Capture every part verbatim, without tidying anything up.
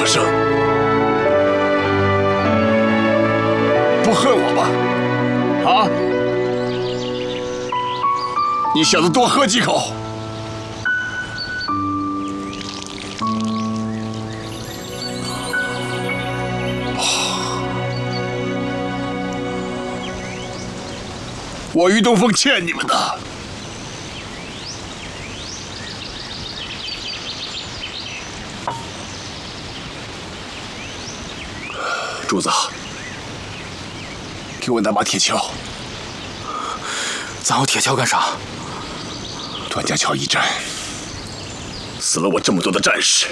生，不恨我吧？啊？你小子多喝几口。我于东风欠你们的。柱子，给我拿把铁锹。 咱要铁锹干啥？ 段家桥一战，死了我这么多的战士，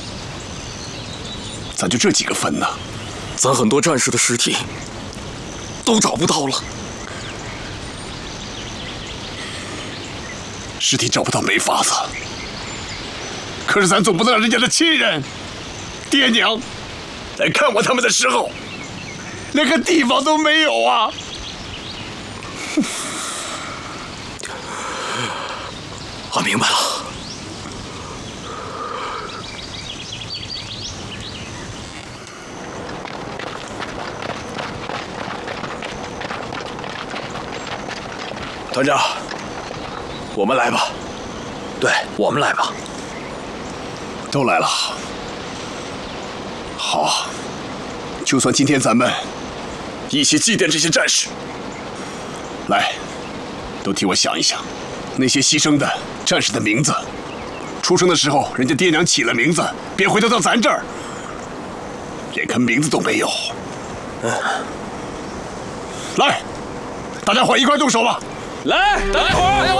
咋就这几个坟呢？ 咱很多战士的尸体都找不到了。 尸体找不到没法子，可是咱总不能让人家的亲人、爹娘来看望他们的时候，连个地方都没有啊！ 我明白了。 团长，我们来吧。 对，我们来吧。 都来了。好，就算今天咱们一起祭奠这些战士。来，都替我想一想，那些牺牲的战士的名字，出生的时候人家爹娘起了名字，别回头到咱这儿，连个名字都没有。嗯，来，大家伙一块动手吧。 来，大家伙儿！